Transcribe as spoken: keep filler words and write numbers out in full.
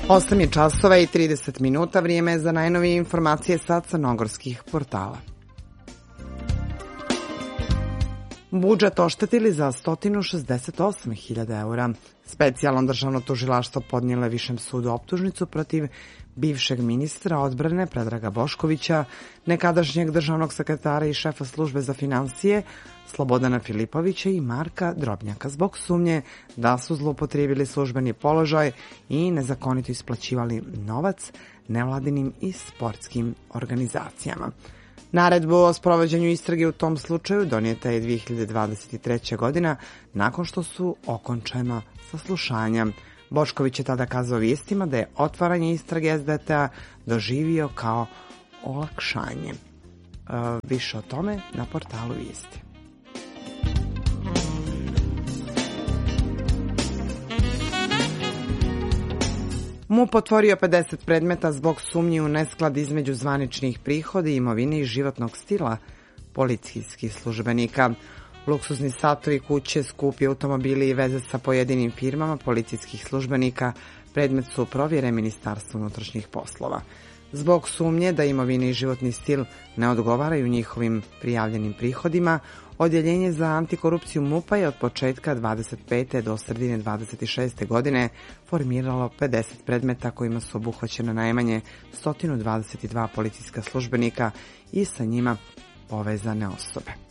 osam je časova i trideset minuta, vrijeme je za najnovije informacije sa crnogorskih portala. Budžet oštetili za sto šezdeset osam hiljada eura. Specijalno državno tužilaštvo podnijelo je Višem sudu optužnicu protiv bivšeg ministra odbrane Predraga Boškovića, nekadašnjeg državnog sekretara i šefa službe za finansije Slobodana Filipovića i Marka Drobnjaka zbog sumnje da su zloupotrijebili službeni položaj i nezakonito isplaćivali novac nevladinim i sportskim organizacijama. Naredbu o sprovođenju istrage u tom slučaju donijeta je dvije hiljade dvadeset treće. godina nakon što su okončana saslušanja. Bošković je tada kazao vijestima da je otvaranje istrage S D T-a doživio kao olakšanje. E, više o tome na portalu Vijesti. M U P otvorio pedeset predmeta zbog sumnji u nesklad između zvaničnih prihoda i imovine i životnog stila policijskih službenika. Luksuzni satovi, kuće, skupi automobili i veze sa pojedinim firmama policijskih službenika predmet su provjere Ministarstva unutrašnjih poslova. Zbog sumnje da imovine i životni stil ne odgovaraju njihovim prijavljenim prihodima, Odjeljenje za antikorupciju M U P-a je od početka dvadeset pete do sredine dvadeset šeste. godine formiralo pedeset predmeta kojima su obuhvaćena najmanje sto dvadeset dva policijska službenika i sa njima povezane osobe.